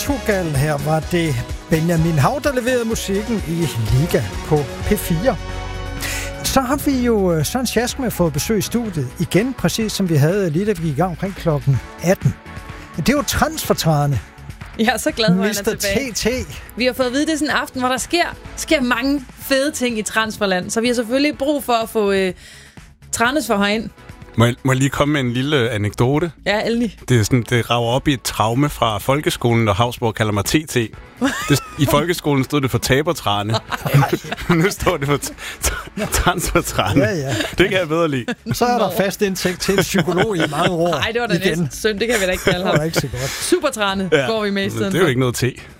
Portugal. Her var det Benjamin Hav, der leverede musikken i Liga på P4. Så har vi jo Søren Sjask med fået besøg i studiet igen, præcis som vi havde lige da vi gik i gang omkring klokken 18. Det er jo transfertrædende. Jeg er så glad, hvor han er Mr. tilbage. TT. Vi har fået at vide, det er sådan en aften, hvor der sker mange fede ting i transferland. Så vi har selvfølgelig brug for at få transfer herind. Må jeg lige komme med en lille anekdote? Ja, endelig. Det rager op i et traume fra folkeskolen, og Havsborg kalder mig TT. I folkeskolen stod det for tabertræne. Nu står det for transfertræne. Ja. Det kan jeg bedre lide. Så er der fast indtægt til en psykolog i mange år. Nej, det var da næsten synd. Det kan vi da ikke kalde ham. Det var ikke så godt. Supertræne går vi med i stedet. Det er jo ikke noget T.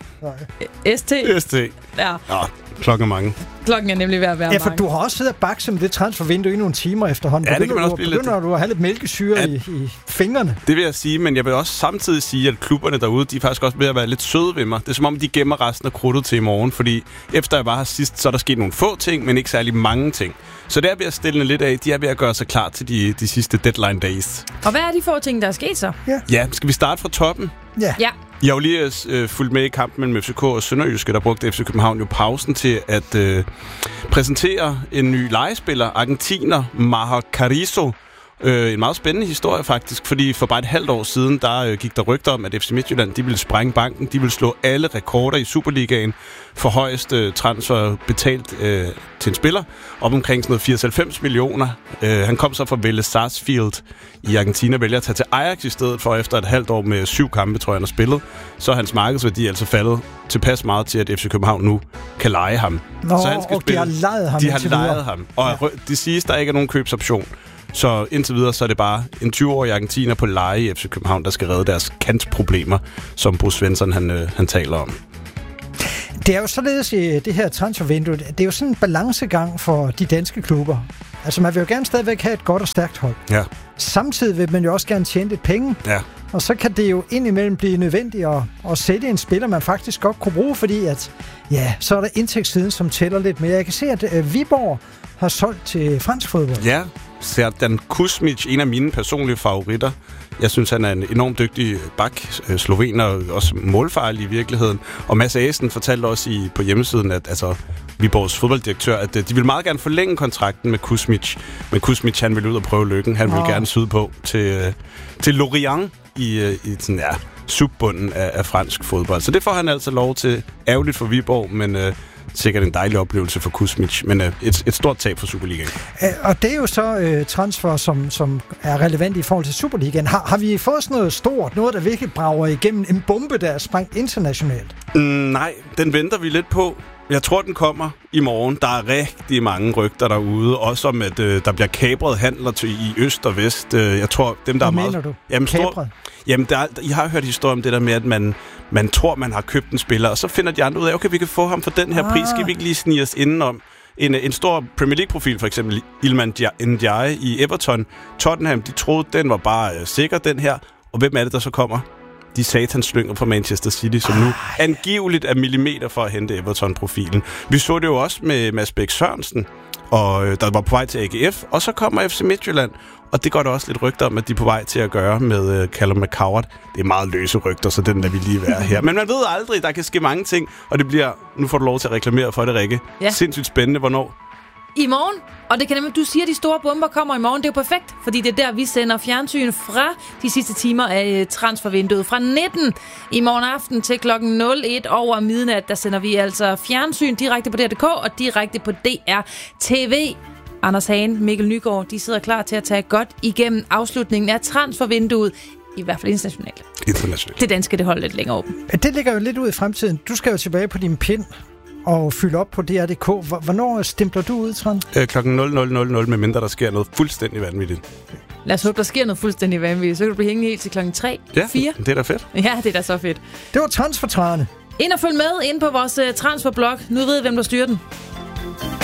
ST. Ja. Nå, klokken er mange. Klokken er nemlig ved at være ja, for mange. du har også siddet og bakset med det transfervindue i nogle timer efterhånden. Ja, det kan man også blive lidt. Begynder du at have lidt mælkesyre i fingrene? Det vil jeg sige, men jeg vil også samtidig sige, at klubberne derude, de er faktisk også ved at være lidt søde ved mig. Det er som om, de gemmer resten af krudtet til i morgen, fordi efter jeg var her sidst, så er der sket nogle få ting, men ikke særlig mange ting. Så det er ved at stille lidt af. De er ved at gøre sig klar til de sidste deadline days. Og hvad er de få ting, der er sket så? Ja, skal vi starte fra toppen? Ja. Jeg har jo lige fulgt med i kampen mellem FCK og Sønderjyske, der brugte FC København jo pausen til at præsentere en ny legespiller, argentiner Maher Carrizo. En meget spændende historie faktisk, fordi for bare et halvt år siden, der gik der rygter om, at FC Midtjylland, de ville sprænge banken, de ville slå alle rekorder i Superligaen for højeste transfer betalt til en spiller, op omkring sådan noget 80-90 millioner. Han kom så fra Vélez Sarsfield i Argentina, vælger at tage til Ajax i stedet for, efter et halvt år med 7 kampe, tror jeg, han har spillet. Så er hans markedsværdi altså faldet tilpas meget til, at FC København nu kan leje ham. Nå, så han skal spille. De har lejet ham. De har lejet ham, og det siges, der ikke er nogen købsoption. Så indtil videre, så er det bare en 20-årig argentiner på leje i FC København, der skal redde deres kantproblemer, som Bruce Svensson han taler om. Det er jo således i det her transfervindue. Det er jo sådan en balancegang for de danske klubber. Altså man vil jo gerne stadigvæk have et godt og stærkt hold. Ja. Samtidig vil man jo også gerne tjene lidt penge. Ja. Og så kan det jo indimellem blive nødvendigt at sætte en spiller, man faktisk godt kunne bruge, fordi at, så er der indtægtssiden, som tæller lidt mere. Jeg kan se, at Viborg har solgt til fransk fodbold. Ja, Serdan Kuzmic, en af mine personlige favoritter. Jeg synes, han er en enormt dygtig bak, slovener, og også målfarlig i virkeligheden. Og Mads Asen fortalte også på hjemmesiden, at Viborgs fodbolddirektør, at de vil meget gerne forlænge kontrakten med Kuzmic. Men Kuzmic, han vil ud og prøve lykken. Han vil gerne syde på til Lorient i sådan, subbunden af fransk fodbold. Så det får han altså lov til. Ærgerligt for Viborg, men sikkert en dejlig oplevelse for Kuzmic, men et stort tab for Superligaen. Og det er jo så transfer, som er relevant i forhold til Superligaen. Har vi fået sådan noget stort, noget der virkelig brager igennem en bombe, der er sprængt internationalt? Nej, den venter vi lidt på. Jeg tror, den kommer i morgen. Der er rigtig mange rygter derude, også om, at der bliver kapret handler i øst og vest. Jeg tror, dem der Hvad er mener meget... du? Kapret? Jamen, I har hørt historier om det der med, at man tror, man har købt en spiller, og så finder de andre ud af, okay, vi kan få ham for den her pris, skal vi ikke lige snige os indenom? En stor Premier League-profil, for eksempel Iliman Ndiaye i Everton. Tottenham, de troede, den var bare sikker, den her. Og hvem er det, der så kommer? De satans slynger fra Manchester City, som nu angiveligt er millimeter for at hente Everton-profilen. Vi så det jo også med Mads Bæk Sørensen, og der var på vej til AGF, og så kommer FC Midtjylland, og det går der også lidt rygter om, at de er på vej til at gøre med Callum McCoward. Det er meget løse rygter, så den lader vi lige være her. Men man ved aldrig, der kan ske mange ting, og det bliver, nu får du lov til at reklamere for det, Rikke. Ja. Sindssygt spændende, hvornår? I morgen. Og det kan nemlig, du siger, at de store bomber kommer i morgen. Det er jo perfekt, fordi det er der, vi sender fjernsyn fra de sidste timer af transfervinduet. Fra 19 i morgen aften til klokken 01 over midnat, der sender vi altså fjernsyn direkte på DR.dk og direkte på DR TV. Anders Hagen, Mikkel Nygaard, de sidder klar til at tage godt igennem afslutningen af transfervinduet. I hvert fald internationalt. Det danske, det holder lidt længere åben. Det ligger jo lidt ud i fremtiden. Du skal jo tilbage på din pind og fylde op på DR.dk. Hvornår stempler du ud, Trond? Klokken 00:00, medmindre der sker noget fuldstændig vanvittigt. Lad os håbe, der sker noget fuldstændig vanvittigt. Så kan du blive hængende helt til klokken 3, 4. Det er da fedt. Ja, det er da så fedt. Det var transfertræderne. Ind og følg med ind på vores transferblog. Nu ved I, hvem der styrer den.